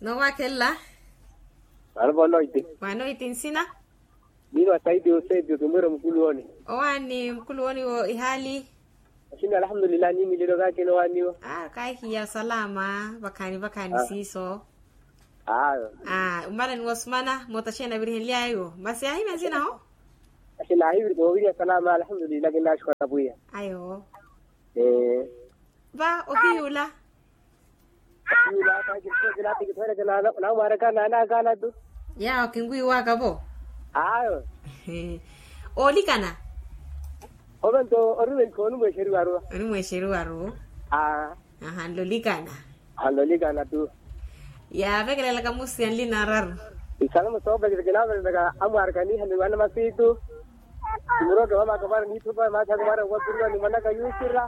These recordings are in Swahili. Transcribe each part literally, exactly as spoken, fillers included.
No wakella. Albo noite. Wanoite nsina? Nino saidi usedio tumero mkuluoni. Owani mkuluoni wo ihali. Ashini alhamdulillah nimi lilo kake no waniwa. Ah kai ya salama bakani bakani ah. Siso. Ah. Ah umara ni wasmana motashena birihlia ayo. Basi ahi mezina ho? Ashini ahi do wiya salama alhamdulillah kila shukra buya. Ayo. Eh. Ba ohiula. Ohiula ka kiso kila tikitore kana na maraka na na kana tu. Ya kingui waka bo. Ayo. Oli kana. Obanto orun ko nu mwesheru waro. Anu mwesheru waro. Ah. Aha loli kana. Ah loli kana tu. Ya vekele la kamusi anli narar. Isalamu soba kina daga amar kani hanu wana masitu. Muro ke mama kabar ni tuba ma ta kabar wa turwa ni manaka yusira.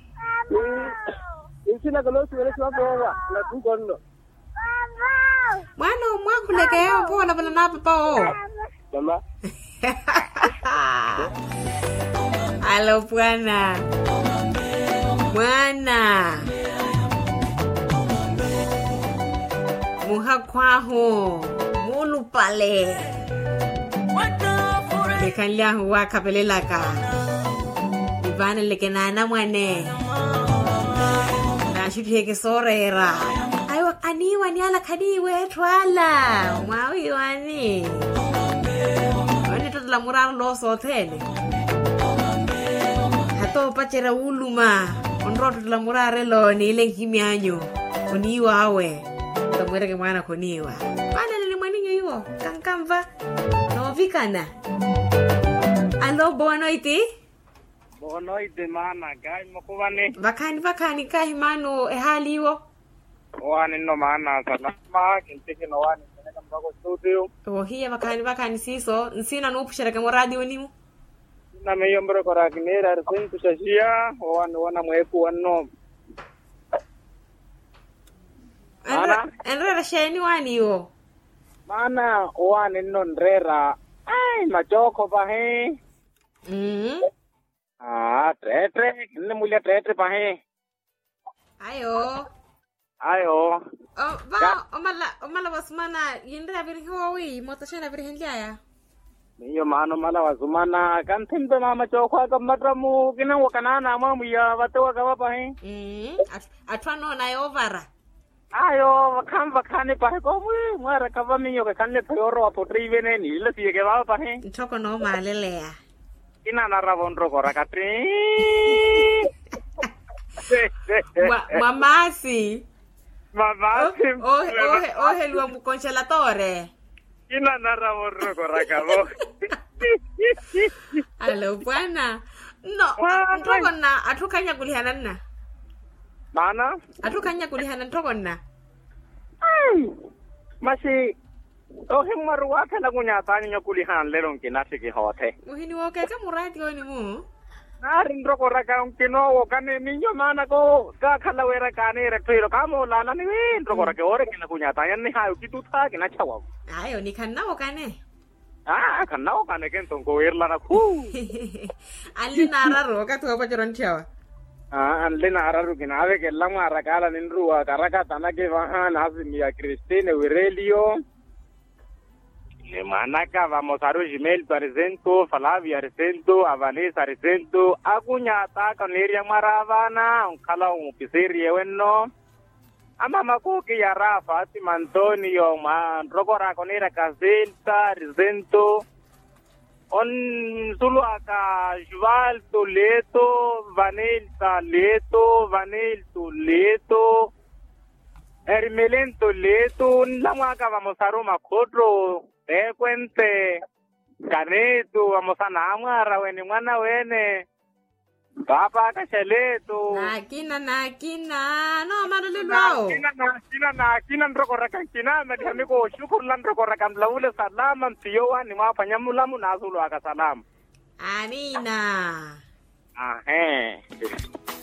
Ni insina kalo suwele suwa bowa na tu konno. Mwana mwakuleke yao po na bala na papa o. Mama. Halo bwana. Bwana. Muha kwaho. Mulu pale. Dekanlia huwa kapelelaka. Ibane leke nana mwane. Na shuti heke sorera. Ayo aniwa ni ala kadiwe twala. Mwawi wani. Wani tutula muraro loso hoteli. Hato pachera uluma. Onro tutula murare lo ni ile nkimianyo. Koniwa awe. Tamwere ke mwana koniwa. Bana nini mwaninyo yuo. Kankamva. No vikana. Alo bonoiti? Bonoiti mana kai mokubani. Bakani bakani kai mano ehali iwo. Wani no mana salama kinteke no wani seneka mbako studio. Oh hiya bakani bakani siso nsina no pushara kama radio nimu. Na meyo mbro kora kinera rsen kushashia wani wana mweku wano. Ana enrera sheni wani yo. Mana wani no nrera ai machoko pahe. Mhm. Ah tre tre kinne mulya tre tre pahe. Ayo. Ayo. Oh, va, omala, omala wasmana, yindra virhiwi, motashena virhindia. Niyo mano mala wasumana, kan timbe mama chokwa kamatramu kina wakanana mamu ya watu kawapa he. Mm, atwano na yovara. Ayo, kamba kane pahe ko mwe, mwara kava minyo ke kanne peoro apo trive ne ni le tie ke va pahe. Ntoko no malelea. Kina naravondro kora katri. Mamasi. Mamá, oh, oh, oh, el luego congelatore. Ina naravondro kora kavo. Alo bwana. No, ntoko na atukanya kulihana na. Mana? Atukanya kulihana ntoko na. Ai. Masi oh hemaru wa kana kunyata nya kulihan leron kinasi ki hote. Muhini woke ka muradi oni mu. Narindro kora ka kino wo kane minyo mana ko ka khala wera kane re pero kamo lana ni indro kora ke ore kina kunyata yan ni hayo kitu tha kina chawa. Ayo ni kanna wo kane. Ah kanna wo kane ken ton ko erla na ku. Ali nararo ka to pa joron chawa. Ah anle nararu kina ave ke lama rakala nindru wa karaka tanake vahan azmi ya Cristine Aurelio. Le manaka vamos a Rogimel presento, Flavia presento, Avanesa presento, Agunyata Caneria Maravana, un kala un pisiri wenno. Amama kuki ya Rafa, Antonio, man, Rogora Conera Caselta, presento. On sulu aka Juval Toleto, Vanel Toleto, Vanel Toleto. Hermelen Toleto, lama ka vamos a Roma Cotro. Te cuente, Caneto, vamos a Namara, weni mwana wene, Papa Cacheleto. Nakina, nakina, no, madale bao. Nakina, nakina, nakina, nrokorakan kina, madami ko, syukur lan nrokorakan laule salam, tiyowa, ni mga panyamulamu na zulu aka salam. Anina. Ah, eh.